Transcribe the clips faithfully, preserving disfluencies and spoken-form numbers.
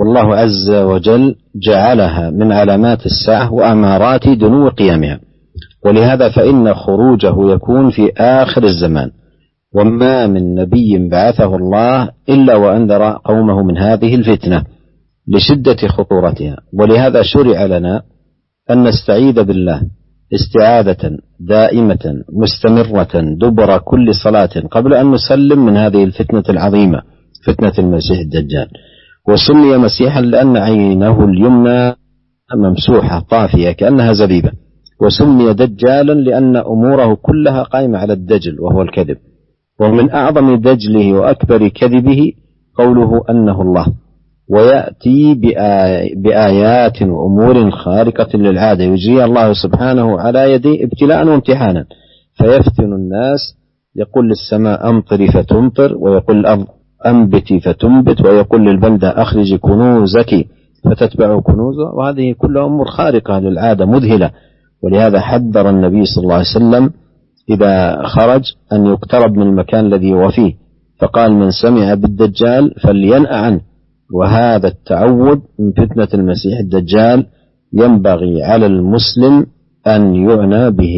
والله عز وجل جعلها من علامات الساعة وأمارات دنو قيامها، ولهذا فإن خروجه يكون في آخر الزمان، وما من نبي بعثه الله إلا وأنذر قومه من هذه الفتنة لشدة خطورتها. ولهذا شرع لنا أن نستعيذ بالله استعاذة دائمة مستمرة دبر كل صلاة قبل أن نسلم من هذه الفتنة العظيمة، فتنة المسيح الدجال. وسمي مسيحا لأن عينه اليمنى ممسوحة طافية كأنها زبيبة، وسمي دجالا لأن أموره كلها قائمة على الدجل وهو الكذب. ومن أعظم دجله وأكبر كذبه قوله أنه الله، ويأتي بآيات وأمور خارقة للعادة يجري الله سبحانه على يديه ابتلاء وامتحانا، فيفتن الناس، يقول للسماء أمطري فتمطر، ويقول الأرض أنبتي فتنبت، ويقول للبلدة أخرج كنوزك فتتبع كنوزه، وهذه كلها أمور خارقة للعادة مذهلة. ولهذا حذر النبي صلى الله عليه وسلم إذا خرج أن يقترب من المكان الذي هو فيه، فقال من سمع بالدجال فلينأ عنه. وهذا التعوذ من فتنة المسيح الدجال ينبغي على المسلم أن يعنى به.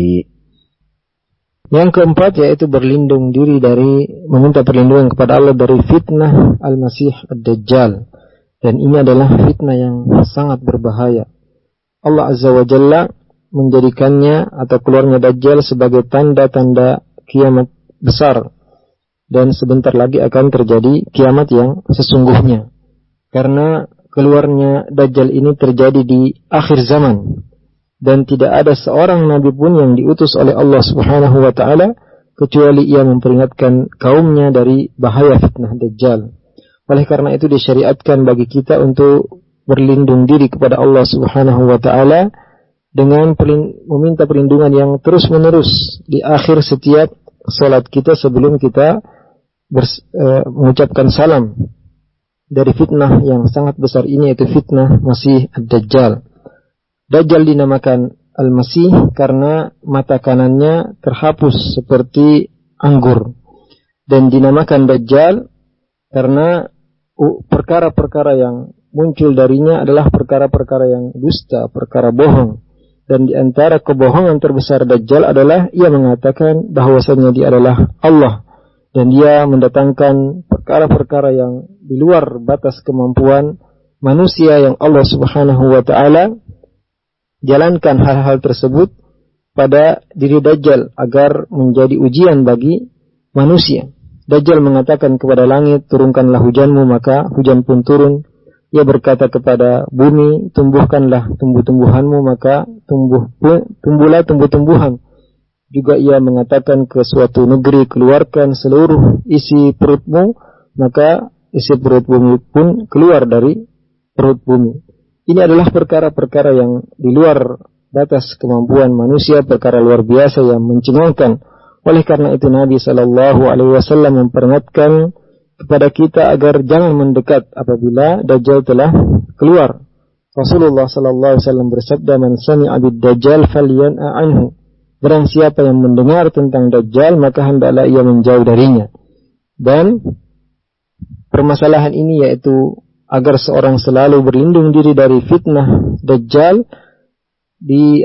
Yang keempat yaitu berlindung diri dari, meminta perlindungan kepada Allah dari fitnah Al-Masih Ad-Dajjal. Dan ini adalah fitnah yang sangat berbahaya. Allah Azza wa Jalla menjadikannya atau keluarnya Dajjal sebagai tanda-tanda kiamat besar. Dan sebentar lagi akan terjadi kiamat yang sesungguhnya. Karena keluarnya Dajjal ini terjadi di akhir zaman. Dan tidak ada seorang nabi pun yang diutus oleh Allah Subhanahu wa taala kecuali ia memperingatkan kaumnya dari bahaya fitnah Dajjal. Oleh karena itu disyariatkan bagi kita untuk berlindung diri kepada Allah Subhanahu wa taala dengan meminta perlindungan yang terus-menerus di akhir setiap salat kita sebelum kita bers, uh, mengucapkan salam dari fitnah yang sangat besar ini, yaitu fitnah Masih Ad-Dajjal. Dajjal dinamakan Al-Masih karena mata kanannya terhapus seperti anggur, dan dinamakan Dajjal karena perkara-perkara yang muncul darinya adalah perkara-perkara yang dusta, perkara bohong. Dan di antara kebohongan terbesar Dajjal adalah ia mengatakan bahwasanya dia adalah Allah, dan dia mendatangkan perkara-perkara yang di luar batas kemampuan manusia yang Allah Subhanahu wa taala jalankan hal-hal tersebut pada diri Dajjal agar menjadi ujian bagi manusia. Dajjal mengatakan kepada langit, turunkanlah hujanmu, maka hujan pun turun. Ia berkata kepada bumi, tumbuhkanlah tumbuh-tumbuhanmu, maka tumbuh tumbuhlah tumbuh-tumbuhan. Juga ia mengatakan ke suatu negeri, keluarkan seluruh isi perutmu, maka isi perut bumi pun keluar dari perut bumi. Ini adalah perkara-perkara yang di luar batas kemampuan manusia, perkara luar biasa yang mencengangkan. Oleh karena itu Nabi sallallahu alaihi wasallam memperingatkan kepada kita agar jangan mendekat apabila Dajjal telah keluar. Rasulullah sallallahu alaihi wasallam bersabda, "Man sami'a bid-Dajjal falyan'a anhu." Barang siapa yang mendengar tentang Dajjal, maka hendaklah ia menjauh darinya. Dan permasalahan ini yaitu agar seorang selalu berlindung diri dari fitnah Dajjal di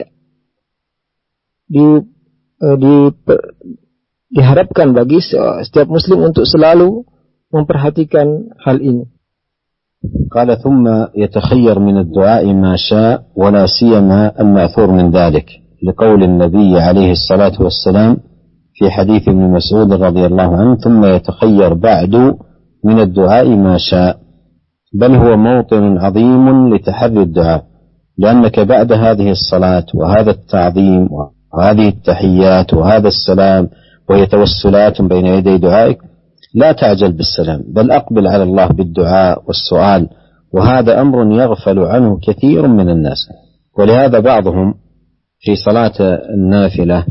di uh, di per, diharapkan bagi setiap muslim untuk selalu memperhatikan hal ini. قال ثم يتخير من الدعاء ما شاء ولا سيما المأثور من ذلك لقول النبي عليه الصلاة والسلام في حديث ابن مسعود رضي الله عنه ثم يتخير بعد من الدعاء ما شاء، بل هو موطن عظيم لتحري الدعاء، لأنك بعد هذه الصلاة وهذا التعظيم وهذه التحيات وهذا السلام وهي توسلات بين يدي دعائك لا تعجل بالسلام، بل أقبل على الله بالدعاء والسؤال، وهذا أمر يغفل عنه كثير من الناس. ولهذا بعضهم في صلاة النافلة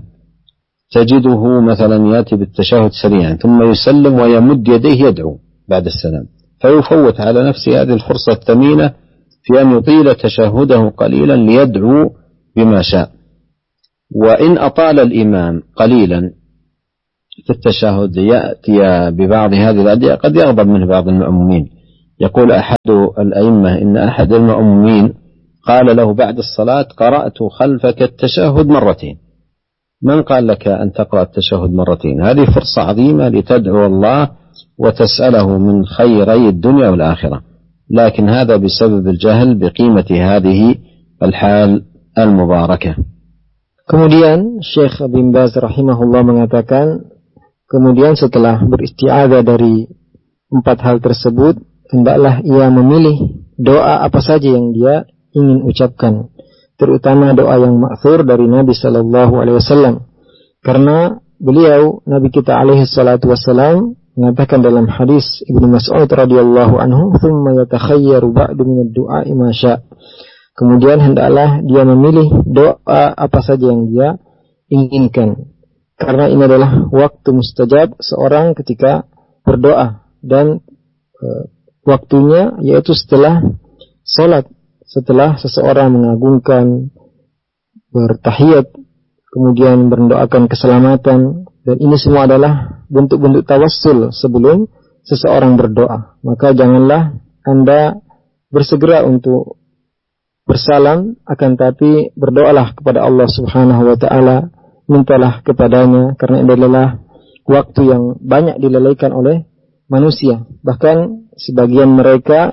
تجده مثلا يأتي بالتشهد سريعا ثم يسلم ويمد يديه يدعو بعد السلام، فيفوت على نفسه هذه الفرصة الثمينة في أن يطيل تشهده قليلا ليدعو بما شاء. وإن أطال الإمام قليلا في التشهد يأتي ببعض هذه الأدعية قد يغضب منه بعض المأمومين يقول أحد الأئمة إن أحد المأمومين قال له بعد الصلاة قرأت خلفك التشهد مرتين. من قال لك أن تقرأ التشهد مرتين؟ هذه فرصة عظيمة لتدعو الله وتسأله من خيري الدنيا والآخرة، لكن هذا بسبب الجهل بقيمة هذه الحال المباركة. Kemudian Syekh bin Baz rahimahullah mengatakan, kemudian setelah beristi'adzah dari empat hal tersebut, hendaklah ia memilih doa apa saja yang dia ingin ucapkan, terutama doa yang ma'thur dari Nabi sallallahu alaihi wasallam. Karena beliau, Nabi kita alaihi salatu wasallam, mengatakan dalam hadis Ibnu Mas'ud radhiyallahu anhu, "Tsumma yatakhayyaru ba'du min ad-du'a'i ma syaa." Kemudian hendaklah dia memilih doa apa saja yang dia inginkan. Karena ini adalah waktu mustajab seorang ketika berdoa, dan e, waktunya yaitu setelah salat, setelah seseorang mengagungkan, bertahiyat, kemudian mendoakan keselamatan, dan ini semua adalah bentuk-bentuk tawassul sebelum seseorang berdoa. Maka janganlah Anda bersegera untuk bersalam, akan tapi berdoalah kepada Allah Subhanahu wa taala, mintalah kepadanya, karena ini adalah waktu yang banyak dilalaikan oleh manusia. Bahkan sebagian mereka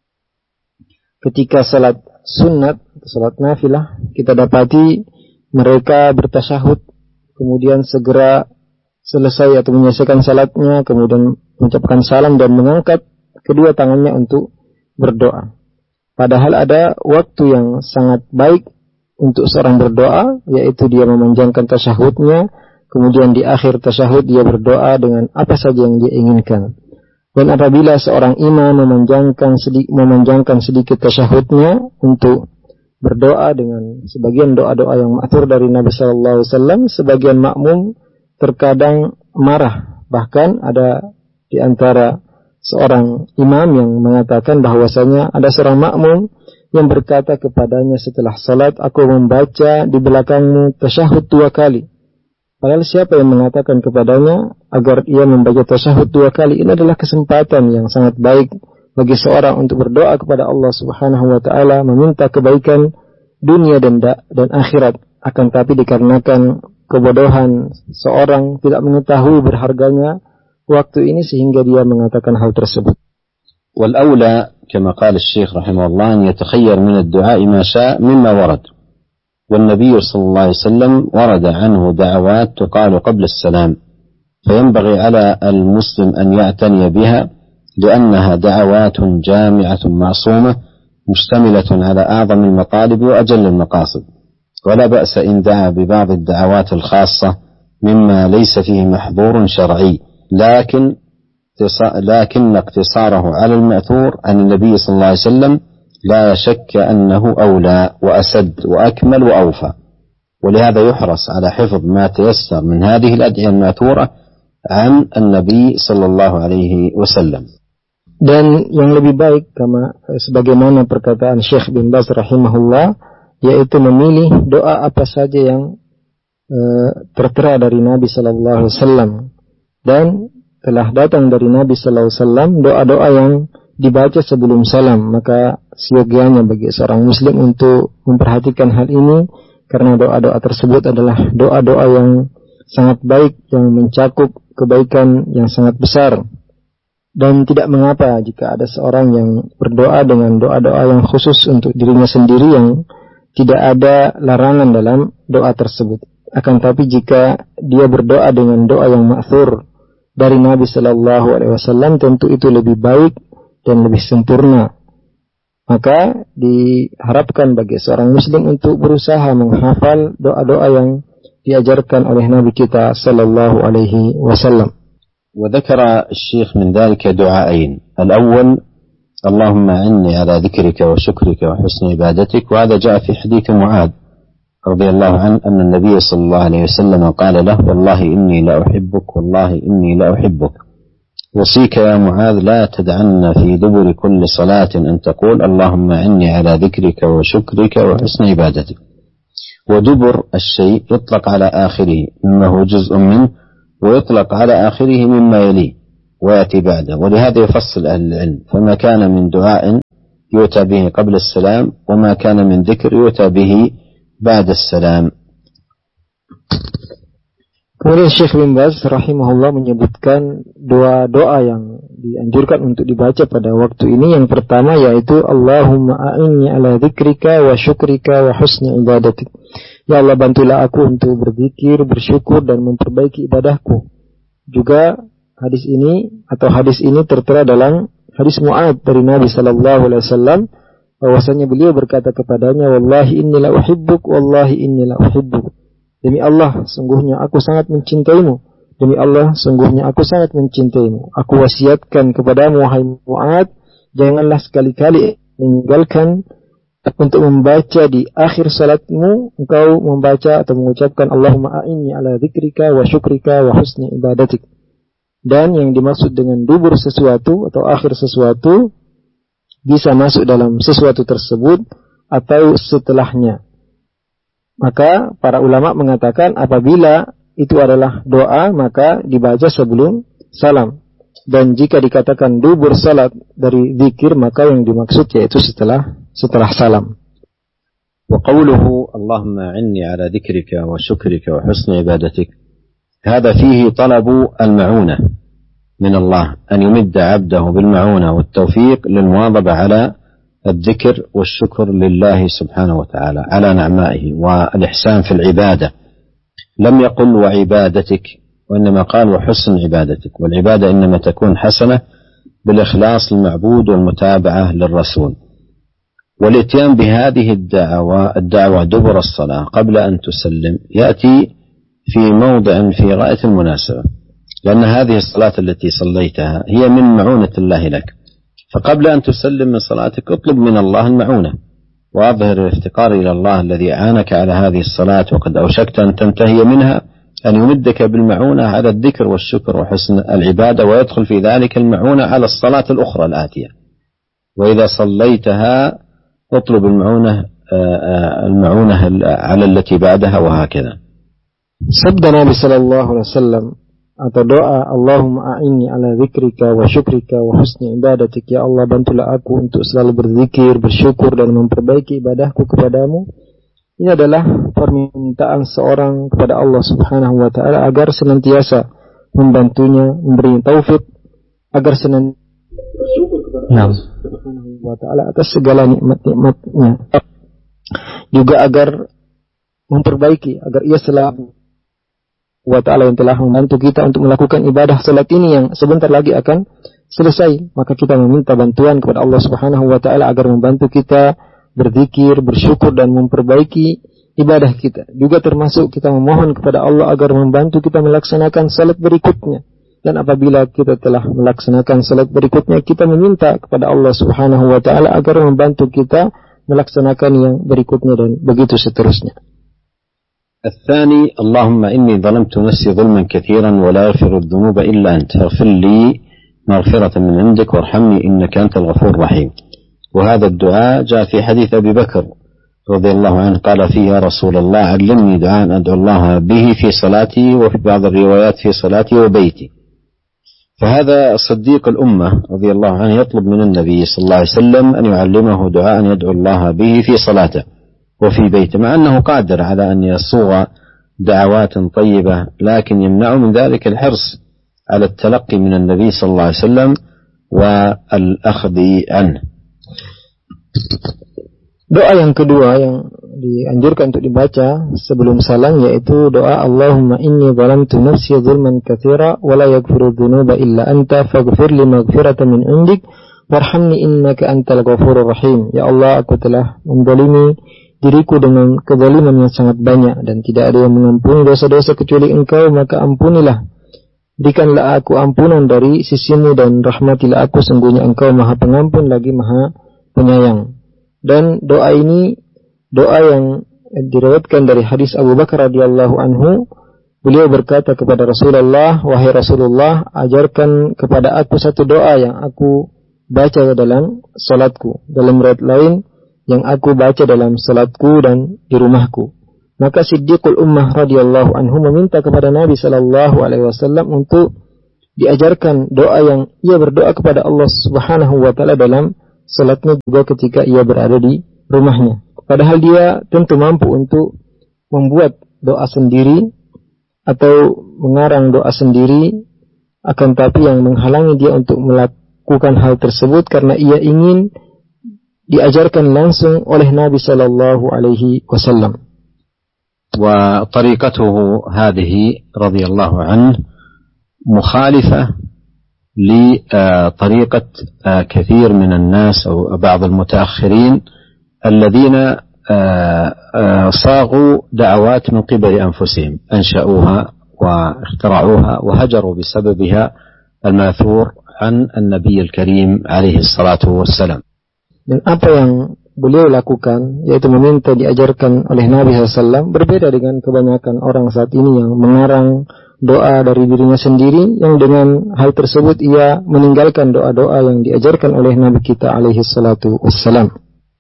ketika salat sunat, salat nafilah, kita dapati mereka bertasyahud, kemudian segera selesai atau menyelesaikan salatnya, kemudian mengucapkan salam dan mengangkat kedua tangannya untuk berdoa. Padahal ada waktu yang sangat baik untuk seorang berdoa, yaitu dia memanjangkan tasyahudnya, kemudian di akhir tasyahud dia berdoa dengan apa saja yang dia inginkan. Dan apabila seorang imam memanjangkan sedikit, memanjangkan sedikit tasyahudnya untuk berdoa dengan sebagian doa-doa yang ma'thur dari Nabi sallallahu alaihi wasallam, sebagian makmum terkadang marah. Bahkan ada di antara seorang imam yang mengatakan bahwasanya ada seorang makmum yang berkata kepadanya setelah salat, "Aku membaca di belakangmu tasyahud dua kali." Padahal siapa yang mengatakan kepadanya agar ia membaca tasyahud dua kali? Ini adalah kesempatan yang sangat baik bagi seorang untuk berdoa kepada Allah Subhanahu wa taala, meminta kebaikan dunia dan da- dan akhirat. Akan tapi dikarenakan kebodohan seorang tidak mengetahui berharganya waktu ini sehingga dia mengatakan hal tersebut. والأولى كما قال الشيخ رحمه الله أن يتخير من الدعاء ما شاء مما ورد. والنبي صلى الله عليه وسلم ورد عنه دعوات تقال قبل السلام، فينبغي على المسلم أن يعتني بها لأنها دعوات جامعة معصومة مشتملة على أعظم المطالب وأجل المقاصد، ولا بأس إن دعا ببعض الدعوات الخاصة مما ليس فيه محظور شرعي، لكن لكن اقتصاره على المأثور عن النبي صلى الله عليه وسلم لا شك أنه أولى وأسد وأكمل وأوفى، ولهذا يحرص على حفظ ما تيسر من هذه الأدعية المأثورة عن النبي صلى الله عليه وسلم. Dan yang lebih baik, kama sebagaimana perkataan Syekh bin Baz rahimahullah, yaitu memilih doa apa saja yang e, tertera dari Nabi sallallahu alaihi wasallam, dan telah datang dari Nabi sallallahu alaihi wasallam doa-doa yang dibaca sebelum salam. Maka siogianya bagi seorang muslim untuk memperhatikan hal ini, karena doa-doa tersebut adalah doa-doa yang sangat baik, yang mencakup kebaikan yang sangat besar. Dan tidak mengapa jika ada seorang yang berdoa dengan doa-doa yang khusus untuk dirinya sendiri, yang tidak ada larangan dalam doa tersebut. Akan tapi jika dia berdoa dengan doa yang ma'thur dari Nabi sallallahu alaihi wasallam, tentu itu lebih baik dan lebih sempurna. Maka diharapkan bagi seorang muslim untuk berusaha menghafal doa-doa yang diajarkan oleh Nabi kita sallallahu alaihi wasallam. وذكر الشيخ من ذلك دعاءين. الأول: اللهم أعني على ذكرك وشكرك وحسن عبادتك، وهذا جاء في حديث معاذ رضي الله عنه أن النبي صلى الله عليه وسلم قال له: والله إني لا أحبك، والله إني لا أحبك، وصيك يا معاذ لا تدعن في دبر كل صلاة أن تقول اللهم أعني على ذكرك وشكرك وحسن عبادتك. ودبر الشيء يطلق على آخره مما هو جزء منه، ويطلق على آخره مما يليه، ويأتي بعده. ولهذا يفصل أهل العلم، فما كان من دعاء يؤتى به قبل السلام وما كان من ذكر يؤتى به بعد السلام. Kemudian Syekh bin Baz rahimahullah menyebutkan doa-doa yang dianjurkan untuk dibaca pada waktu ini. Yang pertama yaitu Allahumma a'inni ala dzikrika wa syukrika wa husni ibadatik. Ya Allah, bantulah aku untuk berzikir, bersyukur dan memperbaiki ibadahku. Juga hadis ini atau hadis ini tertera dalam hadis Mu'adz dari Nabi sallallahu alaihi wasallam, bahwasanya beliau berkata kepadanya, wallahi inni la uhibbuk, wallahi inni la uhibbuk. Demi Allah, sungguhnya aku sangat mencintaimu. Demi Allah, sungguhnya aku sangat mencintaimu. Aku wasiatkan kepadamu, wahai Mu'adz, janganlah sekali-kali meninggalkan untuk membaca di akhir salatmu, engkau membaca atau mengucapkan Allahumma a'inni ala dzikrika wa syukrika wa husni ibadatik. Dan yang dimaksud dengan dubur sesuatu atau akhir sesuatu bisa masuk dalam sesuatu tersebut atau setelahnya. Maka para ulama mengatakan apabila itu adalah doa maka dibaca sebelum salam. Dan jika dikatakan dubur salat dari zikir maka yang dimaksud yaitu setelah setelah salam. Wa qawluhu Allahumma inni ala dzikrika wa syukrika wa husni ibadatik. هذا فيه طلب المعونة من الله أن يمد عبده بالمعونة والتوفيق للمواظبة على الذكر والشكر لله سبحانه وتعالى على نعمائه والإحسان في العبادة. لم يقل وعبادتك وإنما قال وحسن عبادتك، والعبادة إنما تكون حسنة بالإخلاص للمعبود والمتابعة للرسول. والإتيان بهذه الدعوة الدعوة دبر الصلاة قبل أن تسلم يأتي في موضع في غاية المناسبة، لأن هذه الصلاة التي صليتها هي من معونة الله لك، فقبل أن تسلم من صلاتك اطلب من الله المعونة وأظهر الافتقار إلى الله الذي أعانك على هذه الصلاة وقد أوشكت أن تنتهي منها، أن يمدك بالمعونة على الذكر والشكر وحسن العبادة، ويدخل في ذلك المعونة على الصلاة الأخرى الآتية. وإذا صليتها اطلب المعونة المعونة على التي بعدها وهكذا. Sabda Nabi sallallahu alaihi wasallam atau doa Allahumma a'inni ala dzikrika wa syukrika wa husni ibadatik. Ya Allah, bantulah aku untuk selalu berzikir, bersyukur dan memperbaiki ibadahku kepadamu. Ini adalah permintaan seorang kepada Allah Subhanahu wa taala agar senantiasa membantunya, memberi taufik agar senantiasa bersyukur kepada Allah Subhanahu wa taala atas segala nikmat-nikmatnya. Juga agar memperbaiki, agar ia selalu wa ta'ala yang telah membantu kita untuk melakukan ibadah salat ini yang sebentar lagi akan selesai. Maka kita meminta bantuan kepada Allah Subhanahu wa ta'ala agar membantu kita berzikir, bersyukur dan memperbaiki ibadah kita. Juga termasuk kita memohon kepada Allah agar membantu kita melaksanakan salat berikutnya. Dan apabila kita telah melaksanakan salat berikutnya, kita meminta kepada Allah Subhanahu wa ta'ala agar membantu kita melaksanakan yang berikutnya dan begitu seterusnya. الثاني اللهم إني ظلمت نفسي ظلما كثيرا ولا يغفر الذنوب إلا أنت فاغفر لي مغفرة من عندك وارحمني إنك أنت الغفور الرحيم. وهذا الدعاء جاء في حديث أبي بكر رضي الله عنه قال فيه يا رسول الله علمني دعاء أدعو الله به في صلاتي وفي بعض الروايات في صلاتي وبيتي. فهذا صديق الأمة رضي الله عنه يطلب من النبي صلى الله عليه وسلم أن يعلمه دعاء يدعو الله به في صلاته وفي بيته، مع أنه قادر على أن يصوغ دعوات طيبة، لكن يمنع من ذلك الحرص على التلقي من النبي صلى الله عليه وسلم والأخذ عنه. Doa yang kedua yang dianjurkan untuk dibaca sebelum salam yaitu doa Allahumma inni zalamtu nafsi zulman katsira wa la yaghfiru dzunuba illa anta faghfir li maghfiratan min indik warhamni innaka antal ghafurur rahim. Ya Allah, aku telah menzalimi diriku dengan kezaliman yang sangat banyak dan tidak ada yang mengampuni dosa-dosa kecuali Engkau, maka ampunilah. Berikanlah aku ampunan dari sisimu dan rahmatilah aku, sungguhnya Engkau Maha Pengampun lagi Maha Penyayang. Dan doa ini doa yang diriwayatkan dari hadis Abu Bakar radhiyallahu anhu. Beliau berkata kepada Rasulullah, wahai Rasulullah, ajarkan kepada aku satu doa yang aku baca dalam salatku. Dalam riwayat lain, yang aku baca dalam salatku dan di rumahku. Maka Siddiqul Ummah radhiyallahu anhu meminta kepada Nabi sallallahu alaihi wasallam untuk diajarkan doa yang ia berdoa kepada Allah Subhanahu wa taala dalam salatnya juga ketika ia berada di rumahnya. Padahal dia tentu mampu untuk membuat doa sendiri atau mengarang doa sendiri, akan tapi yang menghalangi dia untuk melakukan hal tersebut karena ia ingin diajarkan langsung oleh Nabi sallallahu alaihi wasallam. وطريقته هذه رضي الله عنه مخالفة لطريقة كثير من الناس أو بعض المتأخرين الذين صاغوا دعوات من قبل أنفسهم أنشأوها واخترعوها وهجروا بسببها الماثور عن النبي الكريم عليه الصلاة والسلام. Dan apa yang beliau lakukan, yaitu meminta diajarkan oleh Nabi shallallahu alaihi wasallam, berbeda dengan kebanyakan orang saat ini yang mengarang doa dari dirinya sendiri, yang dengan hal tersebut ia meninggalkan doa-doa yang diajarkan oleh Nabi kita alaihi salatu wassalam.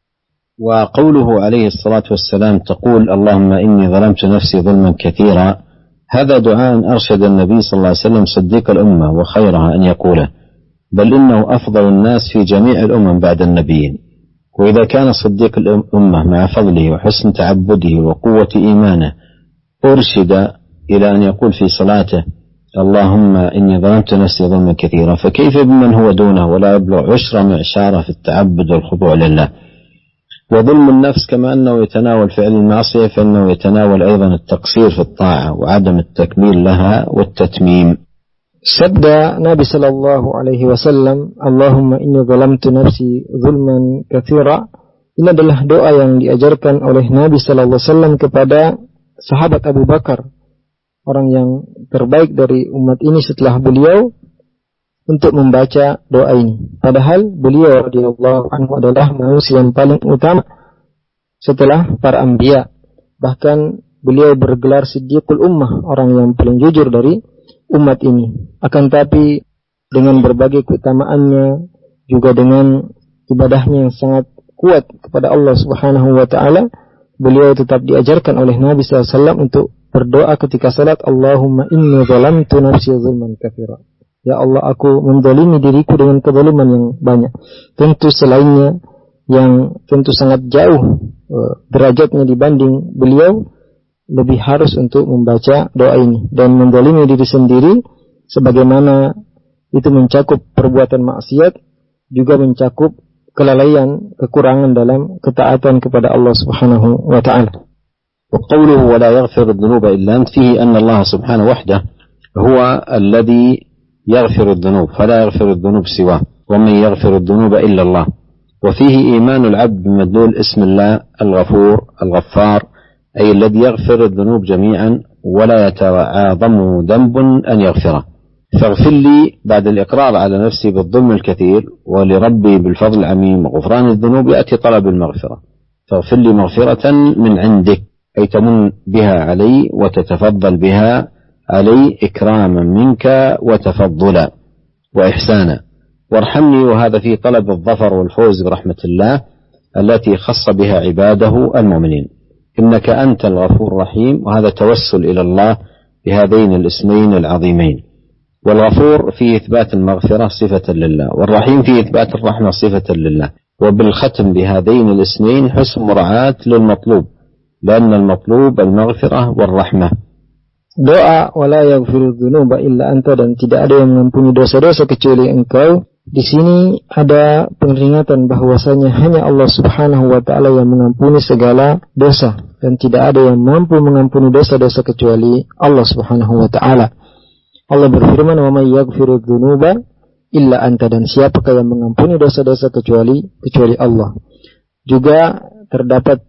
وقوله عليه الصلاة والسلام تقول اللهم إني ظلمت نفسي ظلما كثيرا، هذا دعاء أرشد النبي صلى الله عليه وسلم صديق الأمة وخيرها أن يقوله، بل إنه أفضل الناس في جميع الأمم بعد النبيين. وإذا كان صديق الأمة مع فضله وحسن تعبده وقوة إيمانه أرشد إلى أن يقول في صلاته اللهم إني ظلمت نفسي ظلما كثيرا، فكيف بمن هو دونه ولا يبلغ عشر معشاره في التعبد والخضوع لله. وظلم النفس كما أنه يتناول فعل المعصية فإنه يتناول أيضا التقصير في الطاعة وعدم التكميل لها والتتميم. Sabda Nabi sallallahu alaihi wasallam, Allahumma inni zalamtu nafsi zulman katsira, ini adalah doa yang diajarkan oleh Nabi sallallahu alaihi wasallam kepada sahabat Abu Bakar, orang yang terbaik dari umat ini setelah beliau, untuk membaca doa ini. Padahal beliau radhiyallahu anhu adalah manusia yang paling utama setelah para anbiya. Bahkan beliau bergelar Siddiqul Ummah, orang yang paling jujur dari umat ini. Akan tapi dengan berbagai keutamaannya, juga dengan ibadahnya yang sangat kuat kepada Allah Subhanahu wa taala, beliau tetap diajarkan oleh Nabi sallallahu alaihi wasallam untuk berdoa ketika salat, Allahumma inni zalamtu nafsi zulman katsira. Ya Allah, aku menzalimi diriku dengan kezaliman yang banyak. Tentu selainnya yang tentu sangat jauh derajatnya dibanding beliau, lebih harus untuk membaca doa ini. Dan menzalimi diri sendiri, sebagaimana itu mencakup perbuatan maksiat, juga mencakup kelalaian, kekurangan dalam ketaatan kepada Allah Subhanahu wa ta'ala. وقوله ولا يغفر الذنوب إلا أنت فيه أن الله سبحانه وحده هو الذي يغفر الذنوب فلا يغفر الذنوب سواه ومن يغفر الذنوب إلا الله. وفيه إيمان العبد بمدلول اسم الله الغفور الغفار، أي الذي يغفر الذنوب جميعا ولا يتعاظم ذنب أن يغفره. فاغفر لي بعد الإقرار على نفسي بالظلم الكثير ولربي بالفضل العميم وغفران الذنوب يأتي طلب المغفرة. فاغفر لي مغفرة من عندك، أي تمن بها علي وتتفضل بها علي إكراما منك وتفضلا وإحسانا. وارحمني، وهذا في طلب الظفر والفوز برحمة الله التي خص بها عباده المؤمنين. إنك أنت الغفور الرحيم، وهذا توسل إلى الله بهذين الاسمين العظيمين. والغفور في إثبات المغفرة صفة لله، والرحيم في إثبات الرحمة صفة لله. وبالختم بهذين الاسمين حسن مراعاة للمطلوب، لأن المطلوب المغفرة والرحمة. Doa wala yaghfiru dzunuba illa anta, dan tidak ada yang mengampuni dosa-dosa kecuali engkau. Di sini ada peringatan bahwasanya hanya Allah Subhanahu wa taala yang mengampuni segala dosa, dan tidak ada yang mampu mengampuni dosa-dosa kecuali Allah Subhanahu wa taala. Allah berfirman, "Wa may yaghfiru dzunuba illa anta," dan siapakah yang mengampuni dosa-dosa kecuali kecuali Allah. Juga terdapat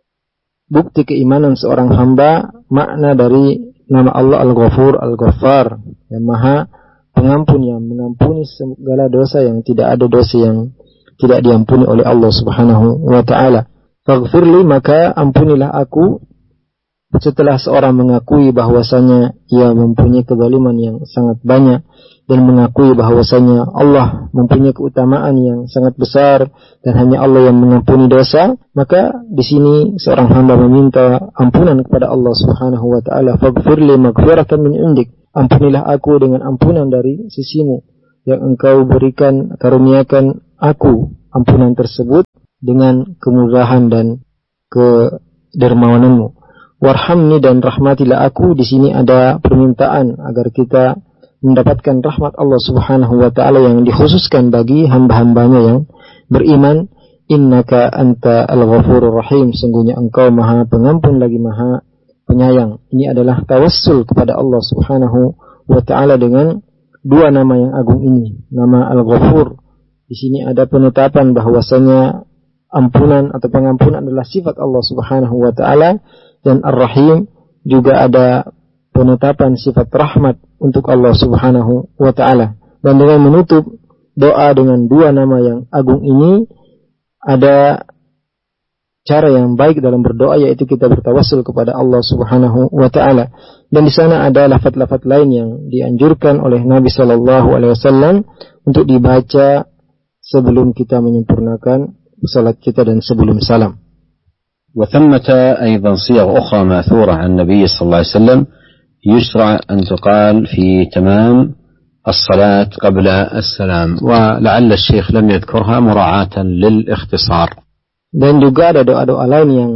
bukti keimanan seorang hamba, makna dari nama Allah Al-Ghafur, Al-Ghaffar, yang maha pengampun, yang mengampuni segala dosa, yang tidak ada dosa yang tidak diampuni oleh Allah Subhanahu wa ta'ala. Faghfirli, maka ampunilah aku. Setelah seorang mengakui bahwasanya ia mempunyai kezaliman yang sangat banyak, dan mengakui bahwasanya Allah mempunyai keutamaan yang sangat besar dan hanya Allah yang mengampuni dosa, maka di sini seorang hamba meminta ampunan kepada Allah Subhanahu wa taala. Faghfirli maghfiratan min indik, ampunilah aku dengan ampunan dari sisimu yang engkau berikan, karuniakan aku ampunan tersebut dengan kemurahan dan kedermawananmu. Warhamni, dan rahmatilah aku. Di sini ada permintaan agar kita mendapatkan rahmat Allah Subhanahu wa taala yang dikhususkan bagi hamba-hambanya yang beriman. Innaka anta al-ghafurur rahim, sungguhnya engkau maha pengampun lagi maha penyayang. Ini adalah tawassul kepada Allah Subhanahu wa taala dengan dua nama yang agung ini. Nama Al-Ghafur, di sini ada penetapan bahwasanya ampunan atau pengampunan adalah sifat Allah Subhanahu wa taala, dan Ar-Rahim juga ada penetapan sifat rahmat untuk Allah Subhanahu wa taala. Dan dengan menutup doa dengan dua nama yang agung ini, ada cara yang baik dalam berdoa, yaitu kita bertawassul kepada Allah Subhanahu wa taala. Dan di sana ada lafaz-lafaz lain yang dianjurkan oleh Nabi sallallahu alaihi wasallam untuk dibaca sebelum kita menyempurnakan salat kita dan sebelum salam. وثمة أيضا صيغ أخرى مأثورة عن النبي صلى الله عليه وسلم يشرع أن تقال في تمام الصلاة قبل السلام، ولعل الشيخ لم يذكرها مراعاة للاختصار. Dan juga ada doa-doa lain yang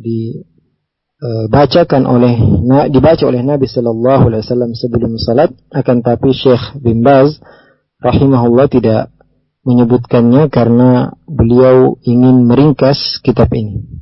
dibacakan oleh dibaca oleh Nabi sallallahu alaihi wasallam sebelum salat, akan tapi Syekh bin Baz rahimahullah tidak menyebutkannya karena beliau ingin meringkas kitab ini.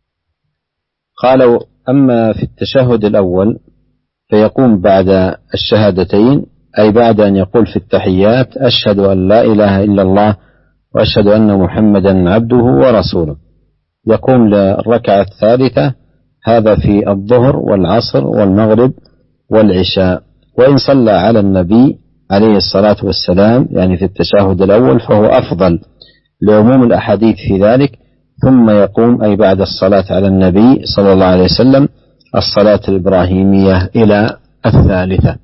قالوا أما في التشهد الأول فيقوم بعد الشهادتين، أي بعد أن يقول في التحيات أشهد أن لا إله إلا الله وأشهد أن محمدا عبده ورسوله، يقوم للركعة الثالثة، هذا في الظهر والعصر والمغرب والعشاء. وإن صلى على النبي عليه الصلاة والسلام يعني في التشهد الأول فهو أفضل لعموم الأحاديث في ذلك، ثم يقوم أي بعد الصلاة على النبي صلى الله عليه وسلم الصلاة الإبراهيمية إلى الثالثة.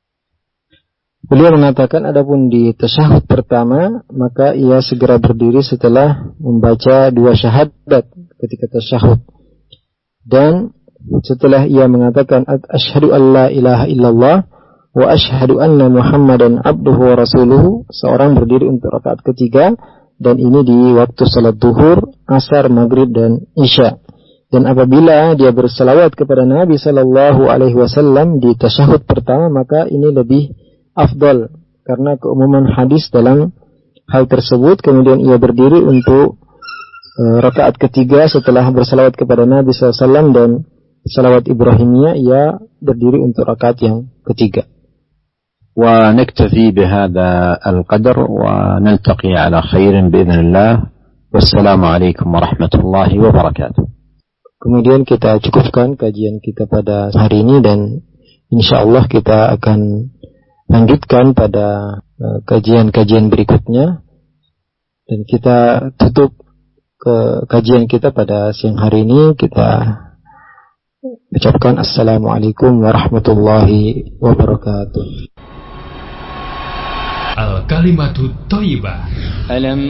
Beliau mengatakan adapun di tasyahud pertama maka ia segera berdiri setelah membaca dua syahadat ketika tasyahud, dan setelah ia mengatakan asyhadu an la ilaha illallah wa asyhadu anna muhammadan abduhu wa rasuluhu, seorang berdiri untuk rakaat ketiga, dan ini di waktu salat duhur, asar, maghrib dan isya. Dan apabila dia berselawat kepada Nabi sallallahu alaihi wasallam di tasyahud pertama, maka ini lebih afdal karena keumuman hadis dalam hal tersebut. Kemudian ia berdiri untuk uh, rakaat ketiga setelah berselawat kepada Nabi sallallahu alaihi wasallam dan salawat Ibrahimiyah, ia berdiri untuk rakaat yang ketiga. ونكتفي بهذا القدر ونلتقي على خير بإذن الله، والسلام عليكم ورحمة الله وبركاته. Kemudian kita cukupkan kajian kita pada hari ini, dan insya Allah kita akan lanjutkan pada kajian-kajian berikutnya, dan kita tutup ke kajian kita pada siang hari ini. Kita ucapkan assalamualaikum warahmatullahi wabarakatuh. Al-Kalimatu Thayyibah. Alam